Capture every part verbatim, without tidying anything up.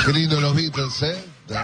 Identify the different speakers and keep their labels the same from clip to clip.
Speaker 1: Qué lindo los Beatles, ¿eh?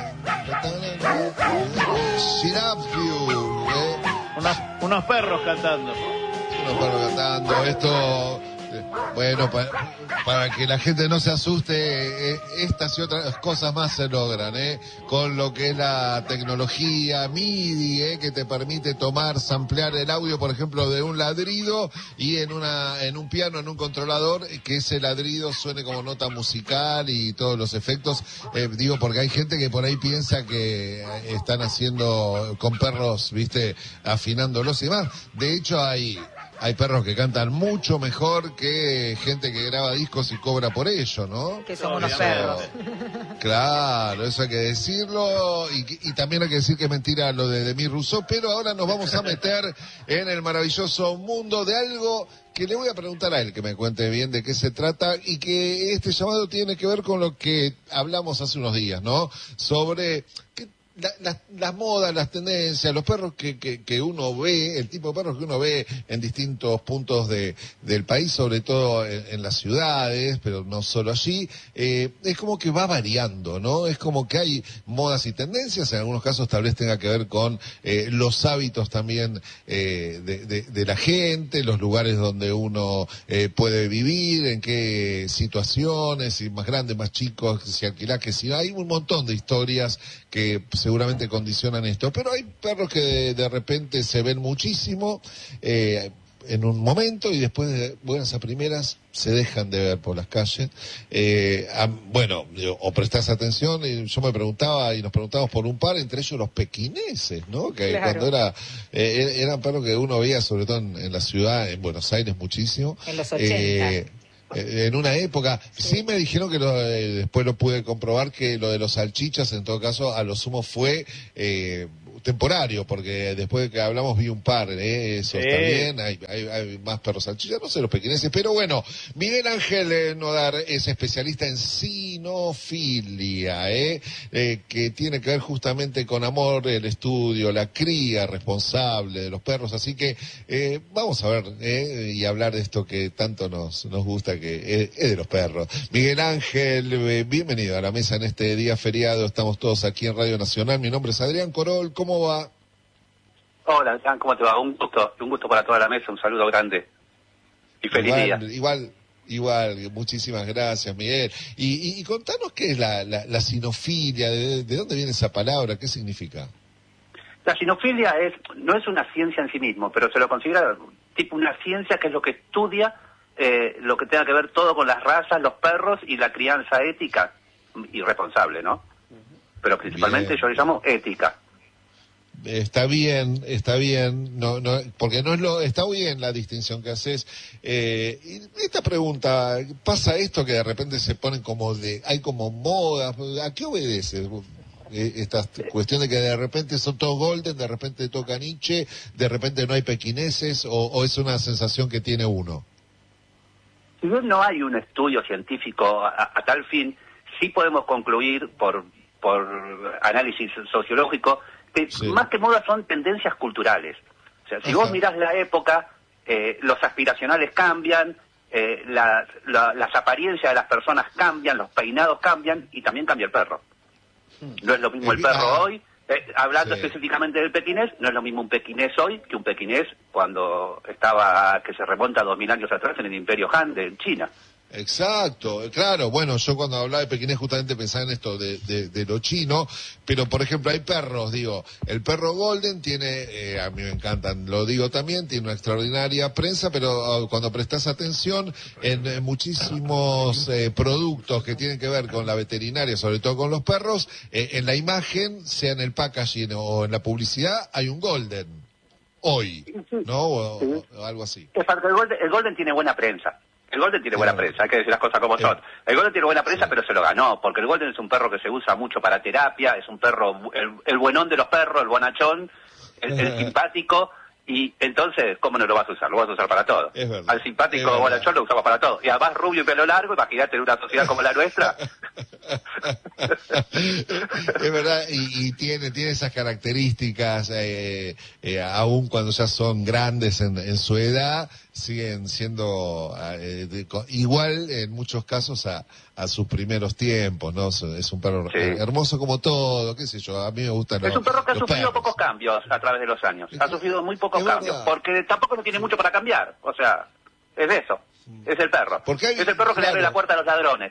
Speaker 1: She loves you, ¿eh?
Speaker 2: Unos, unos perros cantando.
Speaker 1: Unos perros cantando. Esto, bueno, para, para que la gente no se asuste, eh, estas y otras cosas más se logran, ¿eh? Con lo que es la tecnología MIDI, ¿eh? Que te permite tomar, samplear el audio, por ejemplo, de un ladrido y en una en un piano, en un controlador, que ese ladrido suene como nota musical y todos los efectos. Eh, digo, porque hay gente que por ahí piensa que están haciendo con perros, viste, afinándolos y demás. De hecho, hay... Hay perros que cantan mucho mejor que gente que graba discos y cobra por ello, ¿no?
Speaker 3: Que somos unos
Speaker 1: Eso,
Speaker 3: perros.
Speaker 1: claro, eso hay que decirlo. Y, y también hay que decir que es mentira lo de Demis Rousseau. Pero ahora nos vamos a meter en el maravilloso mundo de algo que le voy a preguntar a él, que me cuente bien de qué se trata, y que este llamado tiene que ver con lo que hablamos hace unos días, ¿no? Sobre... ¿qué La, la, las modas, las tendencias, los perros que, que, que uno ve, el tipo de perros que uno ve en distintos puntos de, del país, sobre todo en, en las ciudades, pero no solo allí, eh, es como que va variando, ¿no? Es como que hay modas y tendencias, en algunos casos tal vez tenga que ver con eh, los hábitos también eh, de, de, de la gente, los lugares donde uno eh, puede vivir, en qué situaciones, si más grandes, más chicos, si alquilás, que si hay un montón de historias que seguramente condicionan esto, pero hay perros que de, de repente se ven muchísimo eh, en un momento y después de buenas a primeras se dejan de ver por las calles. Eh, a, bueno, o prestás atención, y yo me preguntaba y nos preguntábamos por un par, entre ellos los pequineses, ¿no? Que
Speaker 3: claro.
Speaker 1: cuando era, eh, eran perros que uno veía sobre todo en, en la ciudad, en Buenos Aires muchísimo.
Speaker 3: En los ochenta.
Speaker 1: Eh, en una época, sí, sí me dijeron que lo, eh, después lo pude comprobar que lo de los salchichas en todo caso a lo sumo fue eh, temporario, porque después de que hablamos vi un par, ¿eh? Eso
Speaker 2: sí.
Speaker 1: Está bien, hay, hay, hay más perros salchichas, no sé los pequineses, pero bueno, Miguel Ángel eh, Nodar es especialista en sinofilia, ¿eh? Eh, que tiene que ver justamente con amor, el estudio, la cría responsable de los perros, así que eh, vamos a ver eh, y hablar de esto que tanto nos, nos gusta, que es, es de los perros. Miguel Ángel, eh, bienvenido a la mesa en este día feriado, estamos todos aquí en Radio Nacional, mi nombre es Adrián Corol, ¿cómo ¿cómo va?
Speaker 4: Hola, Adrián, ¿cómo te va? Un gusto, un gusto para toda la mesa, un saludo grande y feliz
Speaker 1: igual,
Speaker 4: día.
Speaker 1: Igual, igual, muchísimas gracias, Miguel. Y, y, y contanos qué es la, la, la sinofilia, de, de dónde viene esa palabra, qué significa.
Speaker 4: La sinofilia es, no es una ciencia en sí mismo, pero se lo considera tipo una ciencia que es lo que estudia eh, lo que tenga que ver todo con las razas, los perros y la crianza ética y responsable, ¿no? Pero principalmente bien. Yo le llamo ética.
Speaker 1: Está bien, está bien, no, no, porque no es lo, está bien la distinción que haces. Eh, y esta pregunta, ¿pasa esto que de repente se ponen como de, hay como modas? ¿A qué obedece eh, esta cuestión de que de repente son todos golden, de repente toca Nietzsche, de repente no hay pequineses, o, o es una sensación que tiene uno?
Speaker 4: Si bien no hay un estudio científico a, a tal fin, sí podemos concluir por, por análisis sociológico que sí. Más que moda son tendencias culturales. O sea, si Ajá. vos mirás la época, eh, los aspiracionales cambian, eh, la, la, las apariencias de las personas cambian, los peinados cambian y también cambia el perro. No es lo mismo el perro ah, hoy, eh, hablando sí. específicamente del pequinés, no es lo mismo un pequinés hoy que un pequinés cuando estaba, que se remonta a dos mil años atrás en el Imperio Han de en China.
Speaker 1: Exacto, claro, bueno, yo cuando hablaba de pequinés justamente pensaba en esto de, de, de lo chino, pero por ejemplo hay perros, digo, el perro golden tiene, eh, a mí me encantan, lo digo también, tiene una extraordinaria prensa, pero uh, cuando prestas atención en eh, muchísimos eh, productos que tienen que ver con la veterinaria, sobre todo con los perros, eh, en la imagen, sea en el packaging o en la publicidad, hay un golden, hoy, ¿no? O, sí. o, o algo así.
Speaker 4: Exacto, el golden, el golden tiene buena prensa. El Golden tiene buena prensa, hay que decir las cosas como son. El Golden tiene buena prensa, pero se lo ganó, porque el Golden es un perro que se usa mucho para terapia, es un perro, el, el buenón de los perros, el bonachón, el, el simpático, y entonces, ¿cómo no lo vas a usar? Lo vas a usar para todo. Al simpático bonachón lo usamos para todo. Y además rubio y pelo largo, imagínate en una sociedad como la nuestra.
Speaker 1: Es verdad, y, y tiene tiene esas características, eh, eh, aun cuando ya son grandes en, en su edad, siguen siendo eh, de, igual en muchos casos a, a sus primeros tiempos, ¿no? Es un perro
Speaker 4: Sí.
Speaker 1: hermoso como todo, qué sé yo, a mí me gustan los
Speaker 4: Es un perro que ha
Speaker 1: los
Speaker 4: sufrido
Speaker 1: perros.
Speaker 4: pocos cambios a través de los años. Ha sufrido muy pocos
Speaker 1: Es
Speaker 4: cambios,
Speaker 1: verdad.
Speaker 4: porque tampoco no tiene mucho para cambiar. O sea, es eso. Es el perro.
Speaker 1: Porque hay-
Speaker 4: es el perro que le abre
Speaker 1: claro.
Speaker 4: la puerta a los ladrones.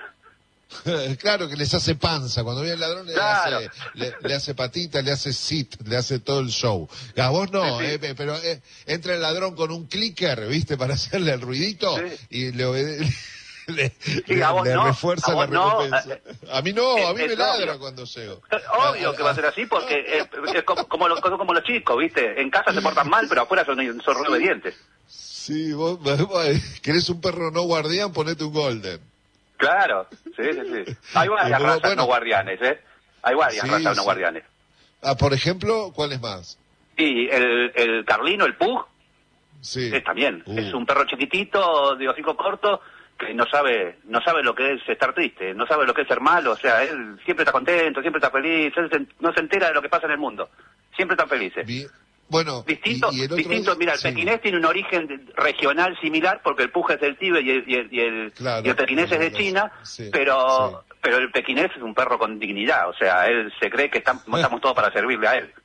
Speaker 1: Claro que les hace panza, cuando viene el ladrón le,
Speaker 4: Claro.
Speaker 1: hace, le, le hace patita, le hace sit, le hace todo el show. A vos no,
Speaker 4: Sí, sí.
Speaker 1: eh, pero eh, entra el ladrón con un clicker, ¿viste? Para hacerle el ruidito
Speaker 4: Sí.
Speaker 1: y le obede- le,
Speaker 4: Sí,
Speaker 1: le-
Speaker 4: a vos
Speaker 1: le
Speaker 4: no,
Speaker 1: refuerza
Speaker 4: a
Speaker 1: la
Speaker 4: vos no,
Speaker 1: recompensa.
Speaker 4: eh,
Speaker 1: A mí no, a mí
Speaker 4: es-
Speaker 1: me
Speaker 4: es
Speaker 1: ladra
Speaker 4: obvio.
Speaker 1: cuando llego.
Speaker 4: Obvio que va a ser así, porque es, es como, como, los, como los chicos, ¿viste? En casa se portan mal, pero afuera son, son re obedientes.
Speaker 1: Sí, vos, vos querés un perro no guardián, ponete un golden.
Speaker 4: Claro, sí, sí, sí. Hay varias
Speaker 1: Pero,
Speaker 4: razas
Speaker 1: bueno.
Speaker 4: no guardianes, ¿eh? Hay varias
Speaker 1: Sí,
Speaker 4: razas no
Speaker 1: sí.
Speaker 4: guardianes.
Speaker 1: Ah, por ejemplo, ¿cuál es más?
Speaker 4: Y el, el Carlino, el Pug,
Speaker 1: Sí.
Speaker 4: es también.
Speaker 1: Uh.
Speaker 4: Es un perro chiquitito, de hocico corto, que no sabe no sabe lo que es estar triste, no sabe lo que es ser malo. O sea, él siempre está contento, siempre está feliz, él se- no se entera de lo que pasa en el mundo. Siempre están felices.
Speaker 1: Bien. Bueno,
Speaker 4: Distinto,
Speaker 1: y, y el otro
Speaker 4: distinto,
Speaker 1: día-
Speaker 4: mira, el
Speaker 1: sí.
Speaker 4: pequinés tiene un origen de- regional similar porque el Pug es del Tíbet y el, y el, y el,
Speaker 1: Claro,
Speaker 4: y el pequinés es de
Speaker 1: los-
Speaker 4: China,
Speaker 1: sí,
Speaker 4: pero pero el pequinés es un perro con dignidad, o sea, él se cree que estamos, estamos todos para servirle a él.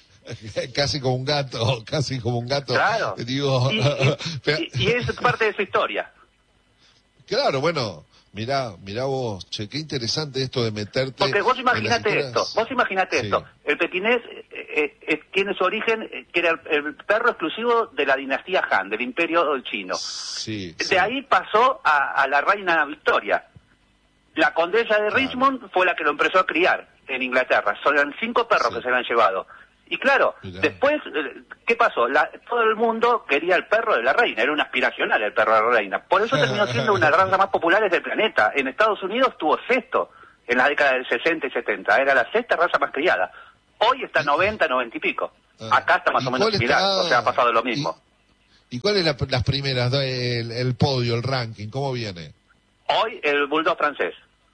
Speaker 1: Casi como un gato, casi como un gato.
Speaker 4: Claro.
Speaker 1: Digo,
Speaker 4: Y, y-
Speaker 1: pero-
Speaker 4: y- y es parte de su historia.
Speaker 1: claro, bueno, mirá, mirá vos, che, qué interesante esto de meterte.
Speaker 4: Porque vos
Speaker 1: en las
Speaker 4: imaginate
Speaker 1: historias.
Speaker 4: esto, vos imaginate
Speaker 1: Sí.
Speaker 4: esto. El pequinés eh, eh, eh, tiene su origen, eh, que era el, el perro exclusivo de la dinastía Han, del imperio chino.
Speaker 1: Sí, sí.
Speaker 4: De ahí pasó a, a la reina Victoria. La condesa de Richmond fue la que lo empezó a criar en Inglaterra. Son cinco perros
Speaker 1: Sí.
Speaker 4: que se habían llevado. Y claro,
Speaker 1: Mirá.
Speaker 4: después, eh, ¿qué pasó? La- todo el mundo quería el perro de la reina, era un aspiracional el perro de la reina. Por eso terminó siendo una de las razas más populares del planeta. En Estados Unidos tuvo sexto en la década del sesenta y setenta. Era la sexta raza más criada. Hoy está noventa, noventa y pico.
Speaker 1: Ah.
Speaker 4: Acá está más
Speaker 1: ¿Y
Speaker 4: o menos
Speaker 1: cuál
Speaker 4: similar,
Speaker 1: está-
Speaker 4: o sea, ha pasado lo mismo.
Speaker 1: ¿Y, y cuáles la- las primeras, no? el, el podio, el ranking, cómo viene?
Speaker 4: Hoy el bulldog francés.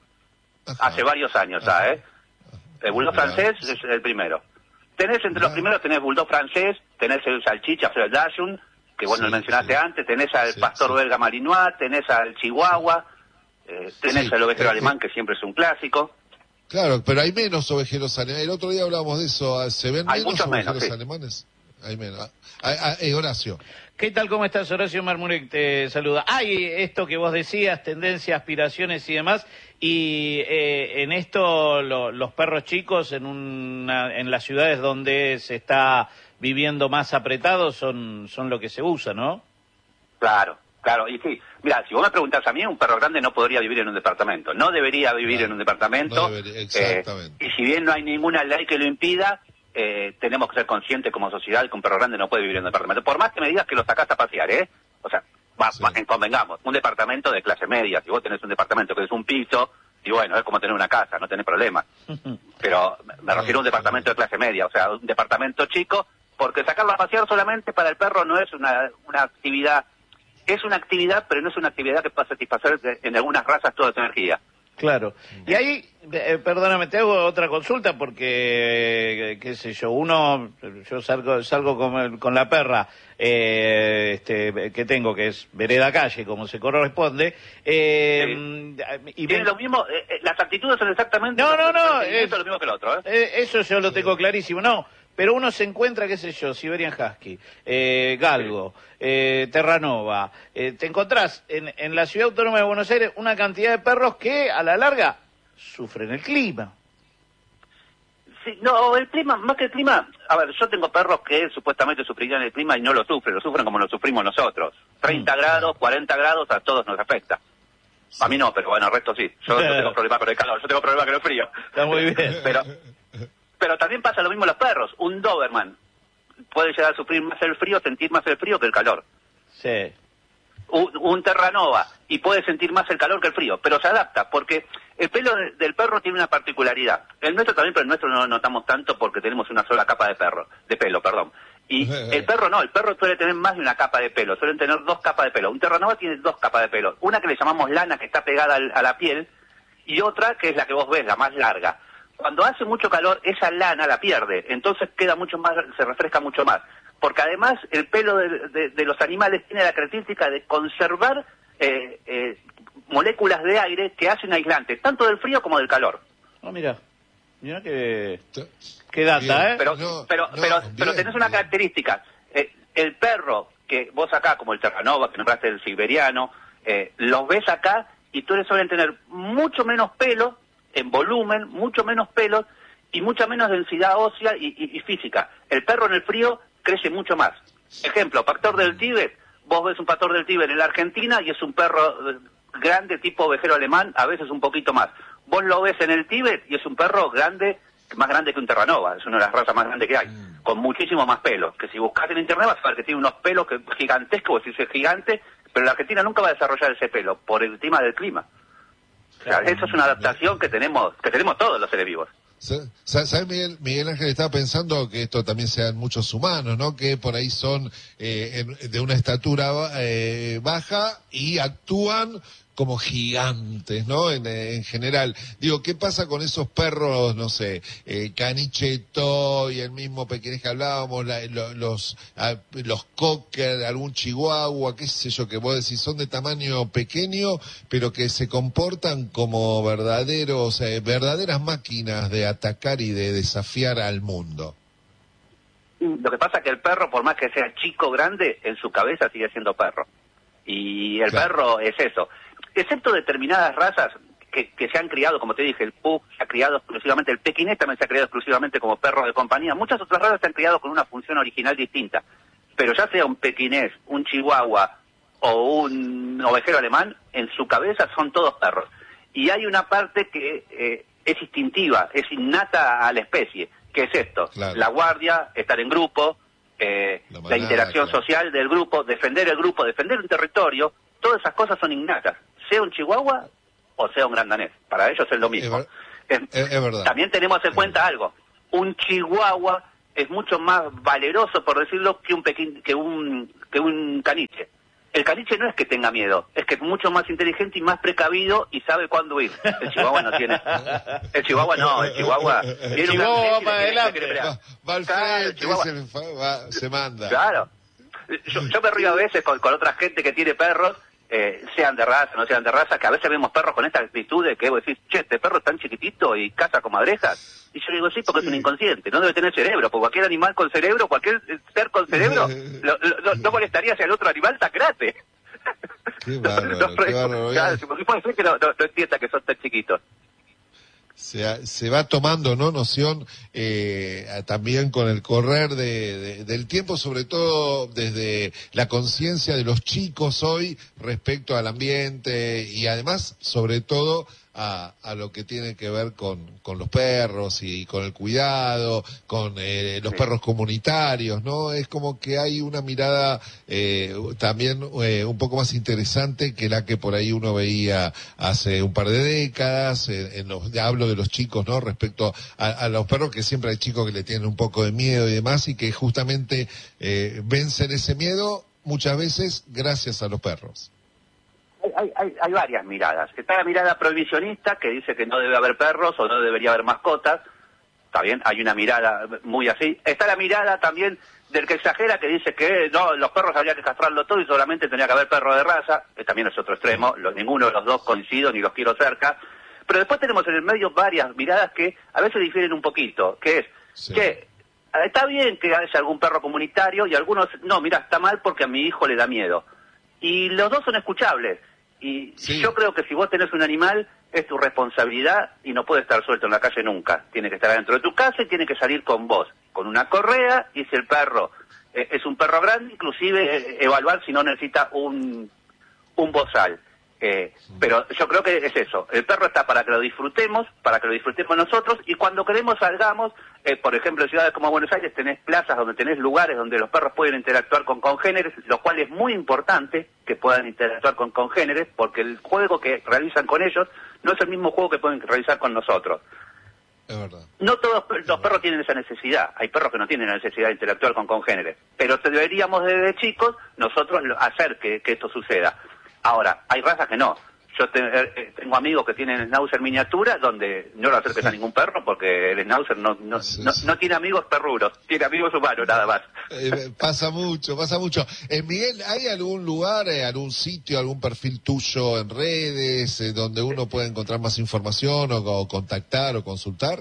Speaker 1: Ajá.
Speaker 4: Hace varios años
Speaker 1: Ajá.
Speaker 4: ya, ¿eh? El bulldog
Speaker 1: Mirá.
Speaker 4: francés es el primero. Tenés entre los
Speaker 1: Mirá.
Speaker 4: primeros, tenés bulldog francés, tenés el salchicha Fred Dachshund, que bueno,
Speaker 1: Sí,
Speaker 4: lo mencionaste
Speaker 1: sí.
Speaker 4: antes, tenés al
Speaker 1: Sí,
Speaker 4: pastor
Speaker 1: sí.
Speaker 4: belga malinois, tenés al chihuahua, eh, tenés
Speaker 1: Sí,
Speaker 4: al ovejero
Speaker 1: eh,
Speaker 4: alemán,
Speaker 1: eh.
Speaker 4: que siempre es un clásico.
Speaker 1: Claro, pero hay menos ovejeros alemanes. El otro día hablábamos de eso. ¿Se ven
Speaker 4: Hay
Speaker 1: menos
Speaker 4: muchos menos,
Speaker 1: ovejeros
Speaker 4: sí.
Speaker 1: alemanes? Hay menos. Ah, ah, ah, eh, Horacio.
Speaker 2: ¿Qué tal? ¿Cómo estás? Horacio Marmurek te saluda. Hay esto que vos decías, tendencia, aspiraciones y demás, y eh, en esto lo- los perros chicos en, una, en las ciudades donde se está viviendo más apretados son, son lo que se usa, ¿no?
Speaker 4: Claro, claro, y sí. Mira, si vos me preguntás a mí, un perro grande no podría vivir en un departamento. No debería vivir
Speaker 1: Claro,
Speaker 4: en un departamento.
Speaker 1: no debería, exactamente.
Speaker 4: eh, y si bien no hay ninguna ley que lo impida, eh, tenemos que ser conscientes como sociedad que un perro grande no puede vivir en un departamento. Por más que me digas que lo sacás a pasear, ¿eh? O sea, va,
Speaker 1: Sí.
Speaker 4: va- convengamos, un departamento de clase media. Si vos tenés un departamento que es un piso, y bueno, es como tener una casa, no tenés problema. Pero me- me refiero a un departamento de clase media, o sea, un departamento chico, porque sacarlo a pasear solamente para el perro no es una, una actividad, es una actividad, pero no es una actividad que pueda satisfacer de- en algunas razas toda tu energía.
Speaker 2: Claro. Y ahí, eh, perdóname, te hago otra consulta porque, eh, qué sé yo, uno, yo salgo, salgo con, el- con la perra eh, este, que tengo, que es vereda calle, como se corresponde, eh, y
Speaker 4: Tiene
Speaker 2: me-
Speaker 4: lo mismo, eh, eh, las actitudes son exactamente
Speaker 2: No, no,
Speaker 4: los-
Speaker 2: no,
Speaker 4: el
Speaker 2: es-
Speaker 4: es lo mismo que el otro, ¿eh?
Speaker 2: Eh, eso yo lo tengo clarísimo, no, pero uno se encuentra, qué sé yo, Siberian Husky, eh, Galgo, eh, Terranova, eh, te encontrás en, en la Ciudad Autónoma de Buenos Aires una cantidad de perros que a la larga sufren el clima.
Speaker 4: Sí, no, el clima, más que el clima, a ver, yo tengo perros que supuestamente sufrirían el clima y no lo sufren, lo sufren como lo sufrimos nosotros. treinta grados, cuarenta grados, a todos nos afecta. A mí no, pero bueno, el resto sí. Yo no tengo problema con el calor, yo tengo problema con el frío.
Speaker 2: Está muy bien.
Speaker 4: Pero, pero también pasa lo mismo en los perros. Un Doberman puede llegar a sufrir más el frío, sentir más el frío que el calor.
Speaker 2: Sí.
Speaker 4: Un, un Terranova y puede sentir más el calor que el frío, pero se adapta porque el pelo de- del perro tiene una particularidad. El nuestro también, pero el nuestro no lo notamos tanto porque tenemos una sola capa de perro, de pelo, perdón. Y el perro no, el perro suele tener más de una capa de pelo, suelen tener dos capas de pelo. Un Terranova tiene dos capas de pelo, una que le llamamos lana que está pegada al- a la piel y otra que es la que vos ves, la más larga. Cuando hace mucho calor, esa lana la pierde, entonces queda mucho más, se refresca mucho más. Porque además el pelo de, de, de los animales tiene la característica de conservar eh, eh, moléculas de aire que hacen aislantes, tanto del frío como del calor.
Speaker 2: Ah, oh, mira, mira que... Qué data, bien. ¿eh?
Speaker 4: Pero,
Speaker 1: no,
Speaker 4: pero,
Speaker 1: no,
Speaker 4: pero,
Speaker 1: bien,
Speaker 4: pero tenés una
Speaker 1: bien.
Speaker 4: característica. Eh, el perro que vos acá, como el terranova, que nombraste el siberiano, eh, los ves acá y tú suelen tener mucho menos pelo en volumen, mucho menos pelo y mucha menos densidad ósea y, y, y física. El perro en el frío crece mucho más. Ejemplo, pastor del Tíbet. Vos ves un pastor del Tíbet en la Argentina y es un perro grande tipo ovejero alemán, a veces un poquito más. Vos lo ves en el Tíbet y es un perro grande, más grande que un terranova, es una de las razas más grandes que hay, mm. con muchísimo más pelo. Que si buscás en internet vas a ver que tiene unos pelos que, gigantescos, si es gigante, pero la Argentina nunca va a desarrollar ese pelo por el tema del clima. O sea, eso es una adaptación que tenemos, que tenemos todos los seres vivos.
Speaker 1: ¿Sabes, Miguel? Miguel Ángel estaba pensando que esto también sean muchos humanos, ¿no? Que por ahí son eh, en, de una estatura eh, baja y actúan como gigantes, ¿no? En, en general. Digo, ¿qué pasa con esos perros, no sé, eh, caniche toy, el mismo pequeñez que hablábamos, la, los los, a, los cocker, algún chihuahua, qué sé yo, que vos decís, son de tamaño pequeño, pero que se comportan como verdaderos, eh, verdaderas máquinas de atacar y de desafiar al mundo?
Speaker 4: Lo que pasa es que el perro, por más que sea chico o grande, en su cabeza sigue siendo perro. Y el claro. perro es eso. Excepto determinadas razas que, que se han criado, como te dije, el pug se ha criado exclusivamente, el pequinés también se ha criado exclusivamente como perro de compañía. Muchas otras razas se han criado con una función original distinta. Pero ya sea un pequinés, un chihuahua o un ovejero alemán, en su cabeza son todos perros. Y hay una parte que eh, es instintiva, es innata a la especie, que es esto, claro. la guardia, estar en grupo, eh, la, manada, la interacción claro. social del grupo, defender el grupo, defender un territorio, todas esas cosas son innatas. Sea un chihuahua o sea un gran danés. Para ellos es lo mismo.
Speaker 1: Es, es, es verdad.
Speaker 4: También tenemos en cuenta es algo. Un chihuahua es mucho más valeroso, por decirlo, que un pequeñ, que un que un caniche. El caniche no es que tenga miedo, es que es mucho más inteligente y más precavido y sabe cuándo ir. El chihuahua no tiene. El chihuahua no, el chihuahua
Speaker 2: el tiene chihuahua va para adelante.
Speaker 1: Va, va al frente, claro, se, va, se manda.
Speaker 4: Claro. Yo, yo me río a veces con, con otra gente que tiene perros, eh, sean de raza, no sean de raza, que a veces vemos perros con esta actitud de que vos decís, che, este perro es tan chiquitito y caza comadrejas. Y yo digo, sí, porque sí. es un inconsciente, no debe tener cerebro, porque cualquier animal con cerebro, cualquier ser con cerebro, lo, lo, no molestaría si el otro animal sacrate.
Speaker 1: Qué bárbaro, no, no, qué bárbaro.
Speaker 4: Claro, porque puede ser que no, no, no entienda que son tan chiquitos.
Speaker 1: Se, se va tomando, ¿no?, noción eh, también con el correr de, de, del tiempo, sobre todo desde la conciencia de los chicos hoy respecto al ambiente y además, sobre todo, a, a lo que tiene que ver con, con los perros y con el cuidado, con eh, los sí. perros comunitarios, ¿no? Es como que hay una mirada eh, también eh, un poco más interesante que la que por ahí uno veía hace un par de décadas, en, en los, hablo de los chicos, ¿no? Respecto a, a los perros, que siempre hay chicos que le tienen un poco de miedo y demás, y que justamente eh, vencen ese miedo muchas veces gracias a los perros.
Speaker 4: Hay, hay, hay varias miradas. Está la mirada prohibicionista, que dice que no debe haber perros o no debería haber mascotas. Está bien, hay una mirada muy así. Está la mirada también del que exagera, que dice que no, los perros habría que castrarlo todo y solamente tendría que haber perros de raza, que también es otro extremo. Los, ninguno de los dos coincido ni los quiero cerca. Pero después tenemos en el medio varias miradas que a veces difieren un poquito, que es sí. que está bien que haya algún perro comunitario y algunos, no, mira, está mal porque a mi hijo le da miedo. Y los dos son escuchables. Y sí. yo creo que si vos tenés un animal, es tu responsabilidad y no puede estar suelto en la calle nunca. Tiene que estar adentro de tu casa y tiene que salir con vos, con una correa, y si el perro eh, es un perro grande, inclusive eh, evaluar si no necesita un, un bozal. Eh, pero yo creo que es eso, el perro está para que lo disfrutemos, para que lo disfrutemos nosotros, y cuando queremos salgamos, eh, por ejemplo en ciudades como Buenos Aires tenés plazas donde tenés lugares donde los perros pueden interactuar con congéneres, lo cual es muy importante que puedan interactuar con congéneres, porque el juego que realizan con ellos no es el mismo juego que pueden realizar con nosotros.
Speaker 1: Es verdad.
Speaker 4: No todos los perros tienen esa necesidad, hay perros que no tienen la necesidad de interactuar con congéneres, pero deberíamos desde chicos nosotros hacer que, que esto suceda. Ahora, hay razas que no. Yo te, eh, tengo amigos que tienen schnauzer miniatura, donde no lo acerques a ningún perro, porque el schnauzer no no,
Speaker 1: Sí,
Speaker 4: no,
Speaker 1: sí.
Speaker 4: no tiene amigos perrunos, tiene amigos humanos, nada más.
Speaker 1: Eh, pasa mucho, pasa mucho. Eh, Miguel, ¿hay algún lugar, eh, algún sitio, algún perfil tuyo en redes eh, donde uno puede encontrar más información o, o contactar o consultar?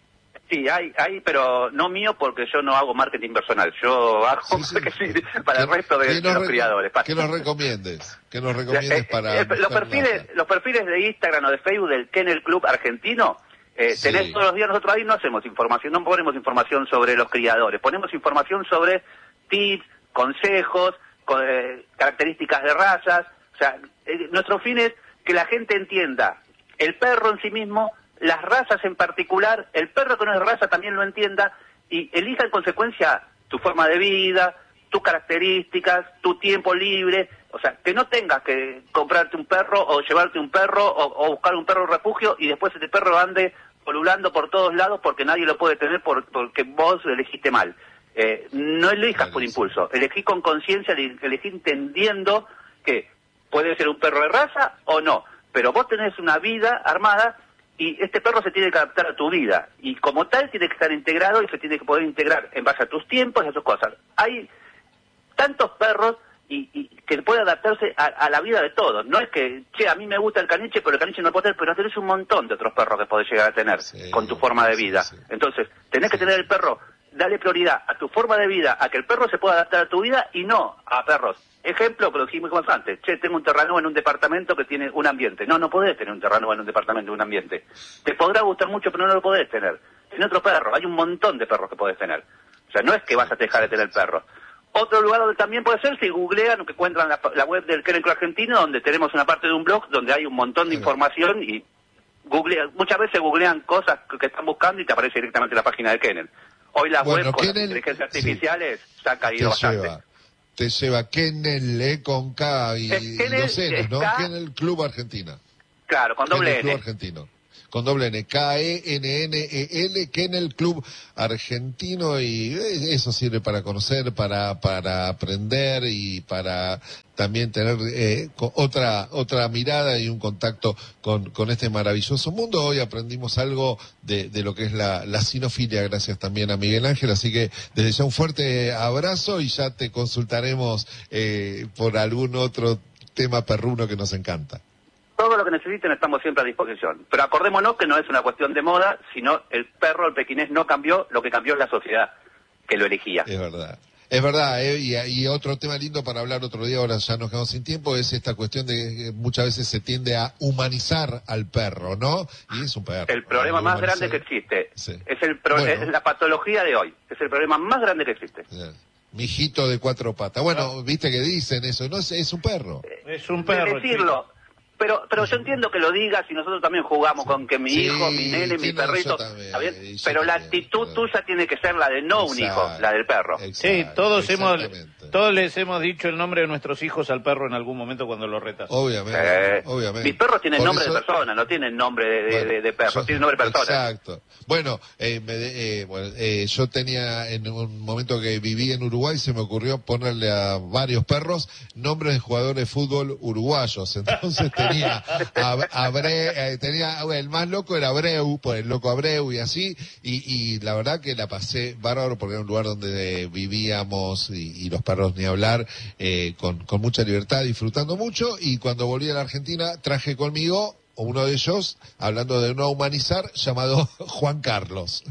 Speaker 4: Sí, hay, hay, pero no mío, porque yo no hago marketing personal. Yo hago
Speaker 1: Sí, sí.
Speaker 4: marketing para el resto de,
Speaker 1: Que
Speaker 4: de
Speaker 1: nos
Speaker 4: los
Speaker 1: re-
Speaker 4: criadores.
Speaker 1: Que nos recomiendes, que nos
Speaker 4: Eh,
Speaker 1: recomiendes
Speaker 4: eh,
Speaker 1: para...
Speaker 4: eh, los
Speaker 1: buscar
Speaker 4: perfiles
Speaker 1: data.
Speaker 4: los perfiles de Instagram o de Facebook del Kennel Club Argentino, eh,
Speaker 1: Sí.
Speaker 4: tenés todos los días. Nosotros ahí no hacemos información, no ponemos información sobre los criadores, ponemos información sobre tips, consejos, co- eh, características de razas. O sea, eh, nuestro fin es que la gente entienda el perro en sí mismo, las razas en particular, el perro que no es raza también lo entienda, y elija en consecuencia tu forma de vida, tus características, tu tiempo libre. O sea, que no tengas que comprarte un perro o llevarte un perro o, o buscar un perro refugio y después ese perro ande polulando por todos lados porque nadie lo puede tener por, porque vos lo elegiste mal. Eh, no elijas por impulso, elegí con conciencia, elegí entendiendo que puede ser un perro de raza o no, pero vos tenés una vida armada y este perro se tiene que adaptar a tu vida, y como tal tiene que estar integrado y se tiene que poder integrar en base a tus tiempos y a tus cosas. Hay tantos perros y, y que puede adaptarse a, a la vida de todos. No es que, che, a mí me gusta el caniche, pero el caniche no puede tener, pero tenés un montón de otros perros que podés llegar a tener
Speaker 1: Sí,
Speaker 4: con tu forma de
Speaker 1: sí,
Speaker 4: vida.
Speaker 1: sí.
Speaker 4: Entonces, tenés que
Speaker 1: Sí.
Speaker 4: tener el perro, dale prioridad a tu forma de vida, a que el perro se pueda adaptar a tu vida y no a perros. Ejemplo, que lo dijimos antes, che, tengo un terrano en un departamento que tiene un ambiente. No, no podés tener un terrano en un departamento, un ambiente. Te podrá gustar mucho, pero no lo podés tener. Tiene otro perro, hay un montón de perros que podés tener. O sea, no es que vas a dejar de tener perros. Otro lugar donde también puede ser, si googlean o que encuentran la, la web del Kennel Club Argentino, donde tenemos una parte de un blog donde hay un montón de
Speaker 1: Claro.
Speaker 4: información, y googlean, muchas veces googlean cosas que, que están buscando y te aparece directamente la página de Kennel. Hoy las
Speaker 1: Bueno,
Speaker 4: web con
Speaker 1: Kennel,
Speaker 4: las inteligencias
Speaker 1: sí.
Speaker 4: artificiales se han
Speaker 1: Te
Speaker 4: caído bastante.
Speaker 1: lleva, te lleva Kennel eh, con K y,
Speaker 4: Es
Speaker 1: y
Speaker 4: Kennel,
Speaker 1: dos N's,
Speaker 4: es
Speaker 1: ¿no?
Speaker 4: K-
Speaker 1: Kennel Club Argentina.
Speaker 4: Claro, con doble
Speaker 1: Kennel Club
Speaker 4: N.
Speaker 1: Argentino. Con doble N, K E N N E L, Kennel Club Argentino, y eh, eso sirve para conocer, para para aprender y para también tener eh, co- otra otra mirada y un contacto con, con este maravilloso mundo. Hoy aprendimos algo de, de lo que es la, la cinofilia, gracias también a Miguel Ángel, así que desde ya un fuerte abrazo y ya te consultaremos eh, por algún otro tema perruno que nos encanta.
Speaker 4: Todo lo que necesiten estamos siempre a disposición. Pero acordémonos que no es una cuestión de moda, sino el perro, el pequinés, no cambió, lo que cambió es la sociedad que lo elegía.
Speaker 1: Es verdad. Es verdad, ¿eh? y, y otro tema lindo para hablar otro día, ahora ya nos quedamos sin tiempo, es esta cuestión de que muchas veces se tiende a humanizar al perro, ¿no? Y es un perro.
Speaker 4: El problema
Speaker 1: ¿no?
Speaker 4: más
Speaker 1: Humanizar-
Speaker 4: grande que existe.
Speaker 1: Sí.
Speaker 4: Es, el pro-
Speaker 1: Bueno.
Speaker 4: es la patología de hoy. Es el problema más grande que existe.
Speaker 1: Eh, Mijito de cuatro patas. Bueno, viste que dicen eso, no es, es un perro.
Speaker 2: Es un
Speaker 4: De
Speaker 2: perro.
Speaker 4: decirlo. Pero pero yo entiendo que lo digas, y nosotros también jugamos con que mi
Speaker 1: Sí,
Speaker 4: hijo, mi nene, mi
Speaker 1: sí, no,
Speaker 4: perrito,
Speaker 1: yo también,
Speaker 4: ¿está bien?
Speaker 1: y yo
Speaker 4: Pero la
Speaker 1: también,
Speaker 4: actitud
Speaker 1: pero-
Speaker 4: tuya tiene que ser la de no un hijo,
Speaker 1: Exacto,
Speaker 4: la del perro.
Speaker 2: Sí,
Speaker 1: exacto,
Speaker 2: todos hemos,
Speaker 1: exactamente.
Speaker 2: todos les hemos dicho el nombre de nuestros hijos al perro en algún momento cuando lo retas.
Speaker 1: Obviamente,
Speaker 4: Eh,
Speaker 1: obviamente.
Speaker 4: mis perros tienen
Speaker 1: Por
Speaker 4: nombre
Speaker 1: eso-
Speaker 4: de persona, no tienen nombre de, de,
Speaker 1: Bueno,
Speaker 4: de- de perro,
Speaker 1: yo-
Speaker 4: tienen nombre de persona.
Speaker 1: Exacto. Bueno, eh, me de- eh, bueno, eh, yo tenía en un momento que viví en Uruguay, se me ocurrió ponerle a varios perros nombres de jugadores de fútbol uruguayos. Entonces tenía a, a Bre- eh, tenía bueno, el más loco era Abreu, por el loco Abreu y así, y, y la verdad que la pasé bárbaro porque era un lugar donde vivíamos y, y los perros ni hablar, eh, con, con mucha libertad, disfrutando mucho, y cuando volví a la Argentina traje conmigo uno de ellos, hablando de no humanizar, llamado Juan Carlos.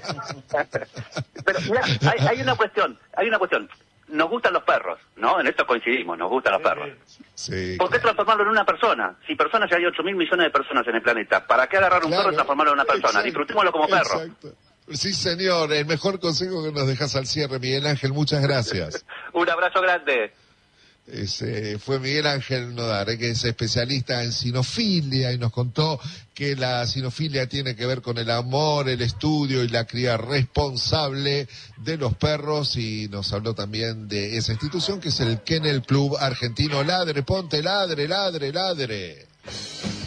Speaker 4: Pero mira, hay, hay una cuestión, hay una cuestión. Nos gustan los perros, ¿no? En esto coincidimos, nos gustan los perros.
Speaker 1: Sí,
Speaker 4: ¿Por qué
Speaker 1: claro.
Speaker 4: transformarlo en una persona? Si personas ya hay ocho mil millones de personas en el planeta, ¿para qué agarrar un
Speaker 1: Claro,
Speaker 4: perro y transformarlo en una persona?
Speaker 1: exacto,
Speaker 4: Disfrutémoslo como perro.
Speaker 1: exacto. Sí, señor, el mejor consejo que nos dejas al cierre, Miguel Ángel, muchas gracias.
Speaker 4: Un abrazo grande.
Speaker 1: Ese fue Miguel Ángel Nodar, eh, que es especialista en cinofilia, y nos contó que la cinofilia tiene que ver con el amor, el estudio y la cría responsable de los perros, y nos habló también de esa institución que es el Kennel Club Argentino. Ladre, ponte, ladre, ladre, ladre.